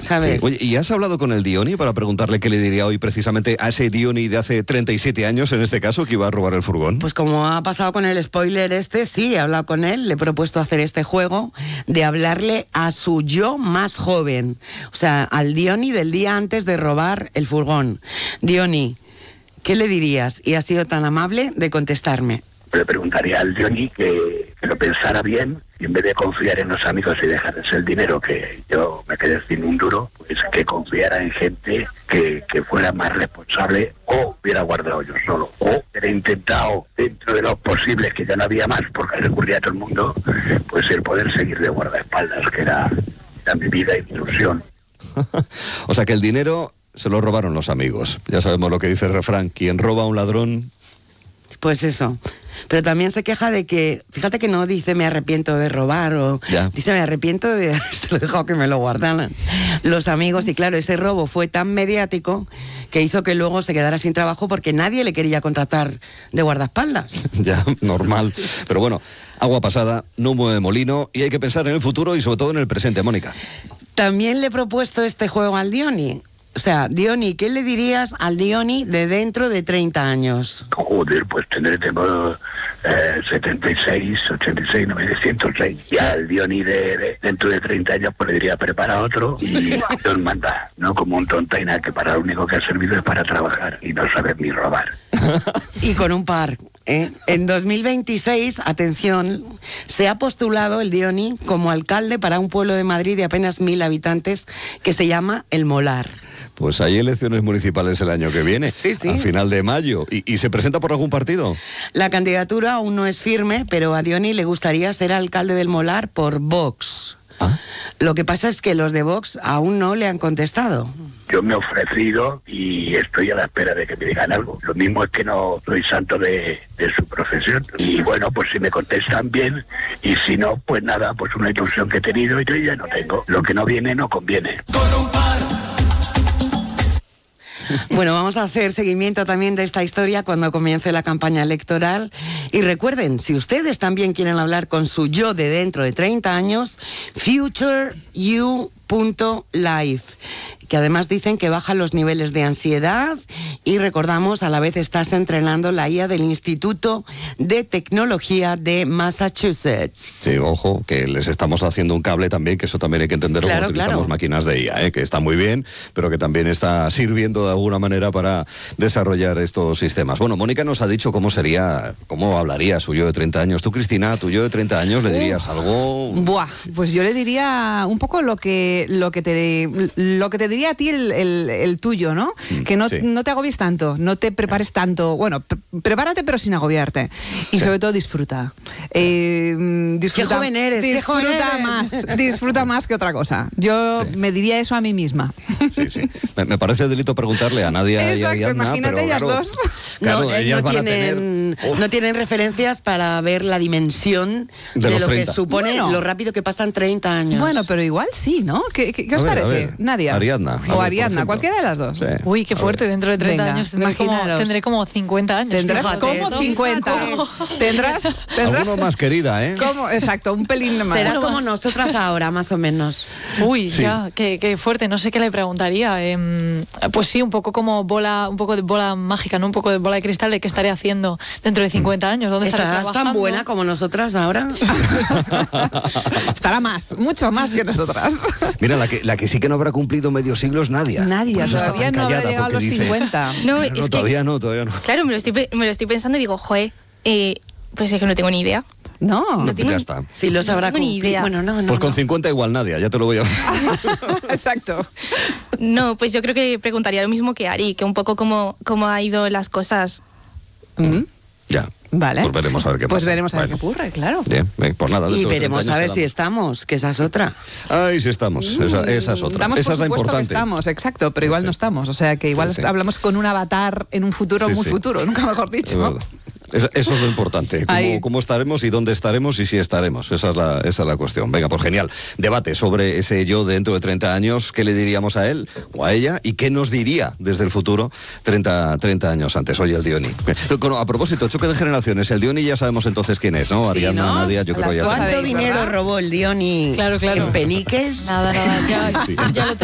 ¿sabes? Sí. Oye, ¿y has hablado con el Diony para preguntarle qué le diría hoy precisamente a ese Diony de hace 37 años, en este caso, que iba a robar el furgón? Pues como ha pasado con el spoiler sí, he hablado con él, le he propuesto hacer este juego de hablarle a su yo más joven, o sea, al Diony del día antes de robar el furgón. Diony, ¿qué le dirías? Y ha sido tan amable de contestarme. Le preguntaría al Diony que lo pensara bien y en vez de confiar en los amigos y dejarse el dinero, que yo me quedé sin un duro, pues que confiara en gente que fuera más responsable o hubiera guardado yo solo. O hubiera intentado, dentro de lo posible, que ya no había más, porque recurría a todo el mundo, pues el poder seguir de guardaespaldas, que era mi vida y mi ilusión. O sea que el dinero se lo robaron los amigos. Ya sabemos lo que dice el refrán, quien roba a un ladrón... Pues eso. Pero también se queja de que, fíjate que no dice me arrepiento de robar o dice me arrepiento de haberse dejado que me lo guardaran los amigos. Y claro, ese robo fue tan mediático que hizo que luego se quedara sin trabajo porque nadie le quería contratar de guardaespaldas. Ya, normal. Pero bueno, agua pasada no mueve molino y hay que pensar en el futuro y sobre todo en el presente, Mónica. También le he propuesto este juego al Diony. O sea, Diony, ¿qué le dirías al Diony de dentro de 30 años? Joder, pues tengo 76, 86, 906. Y al Diony de dentro de 30 años pues le diría prepara otro y Dios manda. No como un tontaina que para lo único que ha servido es para trabajar y no saber ni robar. Y con un par. En 2026, atención, se ha postulado el Diony como alcalde para un pueblo de Madrid de apenas 1.000 habitantes que se llama El Molar. Pues hay elecciones municipales el año que viene, sí. al final de mayo. ¿Y se presenta por algún partido? La candidatura aún no es firme, pero a Diony le gustaría ser alcalde del Molar por Vox. ¿Ah? Lo que pasa es que los de Vox aún no le han contestado. Yo me he ofrecido y estoy a la espera de que me digan algo. Lo mismo es que no soy santo de su profesión. Y bueno, pues si me contestan bien y si no, pues nada, pues una ilusión que he tenido y yo ya no tengo. Lo que no viene, no conviene. Bueno, vamos a hacer seguimiento también de esta historia cuando comience la campaña electoral. Y recuerden, si ustedes también quieren hablar con su yo de dentro de 30 años, futureyou.life, que además dicen que baja los niveles de ansiedad y recordamos, a la vez estás entrenando la IA del Instituto de Tecnología de Massachusetts. Sí, ojo, que les estamos haciendo un cable también, que eso también hay que entenderlo cuando utilizamos máquinas de IA, que está muy bien, pero que también está sirviendo de alguna manera para desarrollar estos sistemas. Bueno, Mónica nos ha dicho cómo hablaría su yo de 30 años. Tú, Cristina, tu yo de 30 años, ¿le dirías algo? Pues yo le diría un poco lo que te diría a ti el tuyo, ¿no? Que no te agobies tanto, no te prepares tanto. Bueno, prepárate pero sin agobiarte. Y sobre todo disfruta. Disfruta. Qué joven eres, disfruta más que otra cosa. Yo me diría eso a mí misma. Sí. Me parece delito preguntarle a Nadia y a Ariadna, imagínate pero ellas claro, dos. Claro, ellas van a tener... No tienen referencias para ver la dimensión de lo 30. que supone lo rápido que pasan 30 años. Bueno, pero igual sí, ¿no? ¿Qué os parece? Nadia. Ariadna. O Ariadna, cualquiera de las dos. Sí. Uy, qué fuerte, dentro de 30 Venga, años imaginaros. tendré como 50 años. Tendrás Fíjate, como 50. Tendrás Alguno más querida, ¿eh? Exacto, un pelín más. Serás como nosotras ahora, más o menos. Uy, ya, qué fuerte, no sé qué le preguntaría. Pues sí, un poco como un poco de bola mágica, ¿no? Un poco de bola de cristal de qué estaré haciendo dentro de 50 años. ¿Dónde estaré ¿Estarás trabajando? tan buena como nosotras ahora? Estará mucho más que nosotras. Mira, la que sí que no habrá cumplido medio siglo es Nadia. Nadia, Pues todavía no habrá llegado a los 50. No, todavía no. Claro, me lo estoy pensando y digo, pues es que no tengo ni idea. No tengo ya está. Si lo sabrá tengo ni idea. Bueno, no. Pues con 50 igual Nadia, ya te lo voy a... Exacto. No, pues yo creo que preguntaría lo mismo que Ari, que un poco cómo ha ido las cosas. Ya. Vale. Pues veremos a ver qué pasa. Pues veremos a ver qué ocurre, claro. Bien, pues nada. Y veremos a ver si estamos, que esa es otra. Ay, si estamos. Esa es otra. Estamos, esa es la por supuesto importante. que estamos, exacto, pero igual no estamos. O sea, que igual hablamos con un avatar en un futuro muy futuro, nunca mejor dicho. Es verdad. Eso es lo importante, cómo estaremos y dónde estaremos y si estaremos, esa es la cuestión. Venga, pues genial, debate sobre ese yo dentro de 30 años, qué le diríamos a él o a ella y qué nos diría desde el futuro 30 años antes. Oye, el Diony. A propósito, choque de generaciones, el Diony ya sabemos entonces quién es, ¿no? Ariadna, ¿no? Nadia, yo creo ya. ¿Cuánto dinero robó el Diony Claro. en peniques? Nada, ya lo